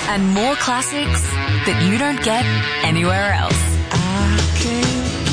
and more classics that you don't get anywhere else. I can't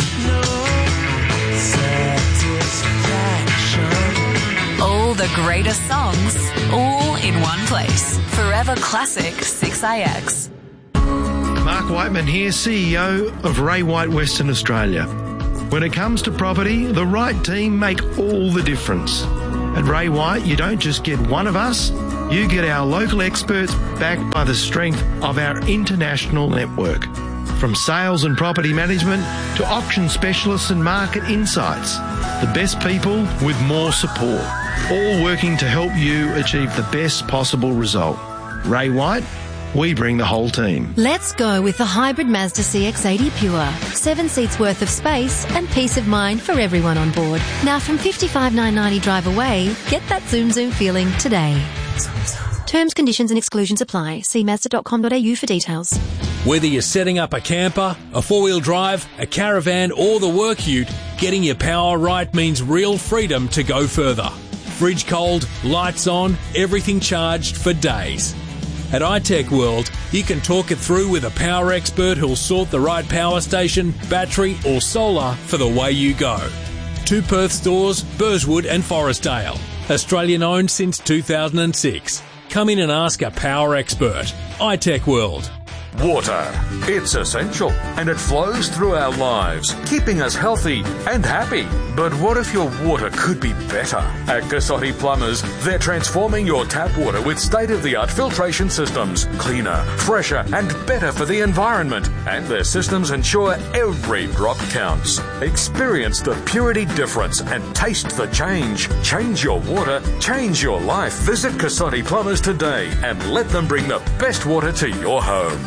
get no satisfaction. All the greatest songs, all in one place. Forever Classic 6AX. Mark Whiteman here, CEO of Ray White Western Australia. When it comes to property, the right team make all the difference. At Ray White, you don't just get one of us, you get our local experts backed by the strength of our international network. From sales and property management to auction specialists and market insights, the best people with more support, all working to help you achieve the best possible result. Ray White, we bring the whole team. Let's go with the hybrid Mazda CX-80 Pure. 7 seats worth of space and peace of mind for everyone on board. Now from $55,990 drive away, get that zoom feeling today. Terms, conditions and exclusions apply. See Mazda.com.au for details. Whether you're setting up a camper, a four-wheel drive, a caravan or the work ute, getting your power right means real freedom to go further. Fridge cold, lights on, everything charged for days. At iTech World, you can talk it through with a power expert who'll sort the right power station, battery or solar for the way you go. 2 Perth stores, Burswood and Forestdale. Australian owned since 2006. Come in and ask a power expert. iTech World. Water. It's essential and it flows through our lives, keeping us healthy and happy. But what if your water could be better? At Cassotti Plumbers, they're transforming your tap water with state-of-the-art filtration systems. Cleaner, fresher and better for the environment. And their systems ensure every drop counts. Experience the purity difference and taste the change. Change your water, change your life. Visit Cassotti Plumbers today and let them bring the best water to your home.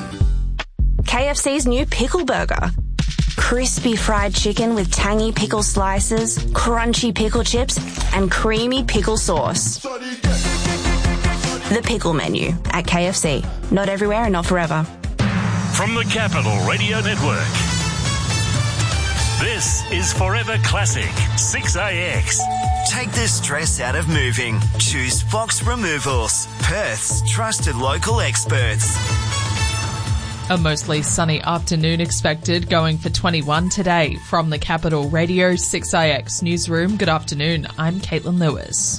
KFC's new pickle burger. Crispy fried chicken with tangy pickle slices, crunchy pickle chips, and creamy pickle sauce. The pickle menu at KFC. Not everywhere and not forever. From the Capital Radio Network, this is Forever Classic 6AX. Take the stress out of moving. Choose Fox Removals, Perth's trusted local experts. A mostly sunny afternoon expected, going for 21 today. From the Capital Radio 6IX newsroom, good afternoon, I'm Caitlin Lewis.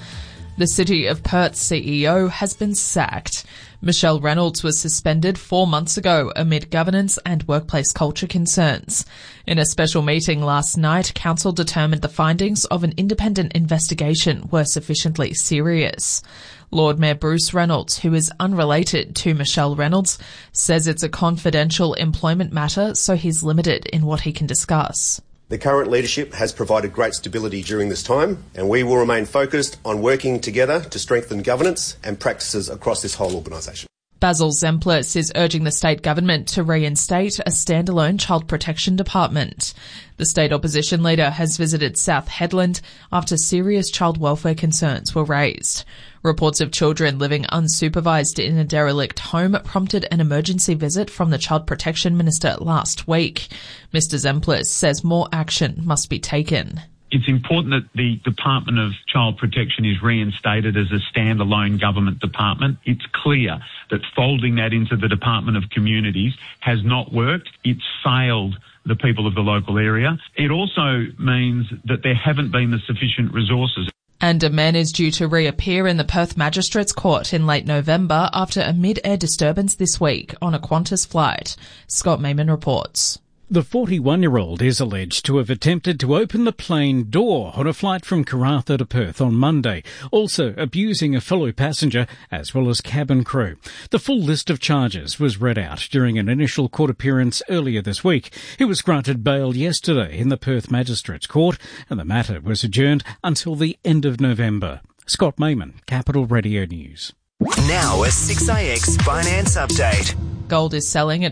The City of Perth's CEO has been sacked. Michelle Reynolds was suspended 4 months ago amid governance and workplace culture concerns. In a special meeting last night, Council determined the findings of an independent investigation were sufficiently serious. Lord Mayor Bruce Reynolds, who is unrelated to Michelle Reynolds, says it's a confidential employment matter, so he's limited in what he can discuss. The current leadership has provided great stability during this time, and we will remain focused on working together to strengthen governance and practices across this whole organisation. Basil Zemplis is urging the state government to reinstate a standalone child protection department. The state opposition leader has visited South Headland after serious child welfare concerns were raised. Reports of children living unsupervised in a derelict home prompted an emergency visit from the Child Protection Minister last week. Mr. Zemplis says more action must be taken. It's important that the Department of Child Protection is reinstated as a standalone government department. It's clear that folding that into the Department of Communities has not worked. It's failed the people of the local area. It also means that there haven't been the sufficient resources. And a man is due to reappear in the Perth Magistrates Court in late November after a mid-air disturbance this week on a Qantas flight. Scott Mayman reports. The 41-year-old is alleged to have attempted to open the plane door on a flight from Karratha to Perth on Monday, also abusing a fellow passenger as well as cabin crew. The full list of charges was read out during an initial court appearance earlier this week. He was granted bail yesterday in the Perth Magistrates Court, and the matter was adjourned until the end of November. Scott Mayman, Capital Radio News. Now a 6AX finance update. Gold is selling at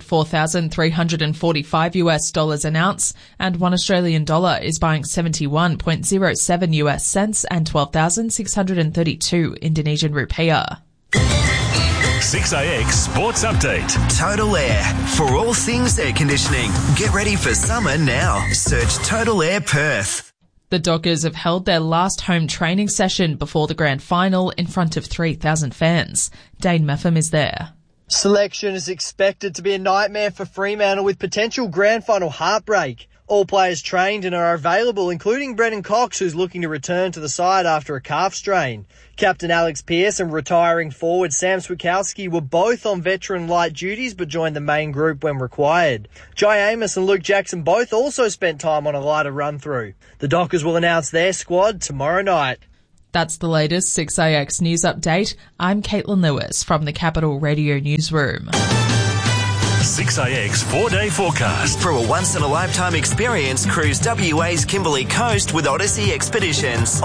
$4,345 an ounce, and $1 Australian dollar is buying 71.07 US cents and 12,632 Indonesian rupiah. 6AX Sports Update. Total Air. For all things air conditioning, get ready for summer now. Search Total Air Perth. The Dockers have held their last home training session before the grand final in front of 3,000 fans. Dane Meffam is there. Selection is expected to be a nightmare for Fremantle with potential grand final heartbreak. All players trained and are available, including Brennan Cox, who's looking to return to the side after a calf strain. Captain Alex Pearce and retiring forward Sam Swikowski were both on veteran light duties but joined the main group when required. Jai Amos and Luke Jackson both also spent time on a lighter run-through. The Dockers will announce their squad tomorrow night. That's the latest 6AX news update. I'm Caitlin Lewis from the Capital Radio Newsroom. 6AX 4-day forecast. For a once-in-a-lifetime experience, cruise WA's Kimberley Coast with Odyssey Expeditions.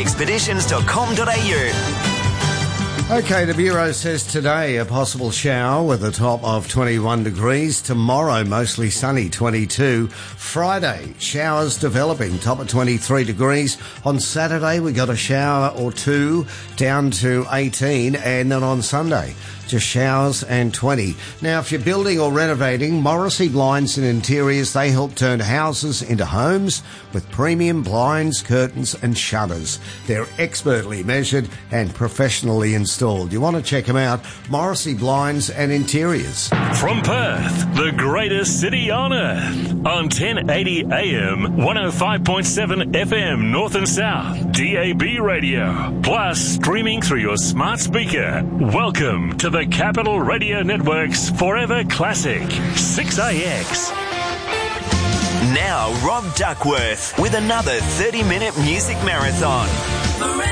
odysseyexpeditions.com.au. OK, the Bureau says today a possible shower with a top of 21 degrees. Tomorrow, mostly sunny, 22. Friday, showers developing, top of 23 degrees. On Saturday, we got a shower or two, down to 18. And then on Sunday, just showers and 20. Now, if you're building or renovating, Morrissey Blinds and Interiors, they help turn houses into homes with premium blinds, curtains and shutters. They're expertly measured and professionally installed. You want to check them out, Morrissey Blinds and Interiors. From Perth, the greatest city on earth, on 1080 AM, 105.7 FM North and South, DAB radio, plus streaming through your smart speaker. Welcome to the Capital Radio Network's Forever Classic 6AX. Now Rob Duckworth with another 30-minute music marathon.